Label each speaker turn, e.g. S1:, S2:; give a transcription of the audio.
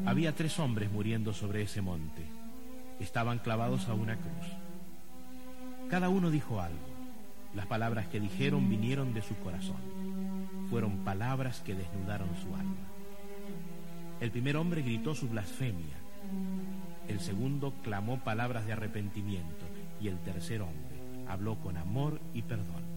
S1: Había 3 hombres muriendo sobre ese monte. Estaban clavados a una cruz. Cada uno dijo algo. Las palabras que dijeron vinieron de su corazón. Fueron palabras que desnudaron su alma. El primer hombre gritó su blasfemia. El segundo clamó palabras de arrepentimiento. Y el tercer hombre habló con amor y perdón.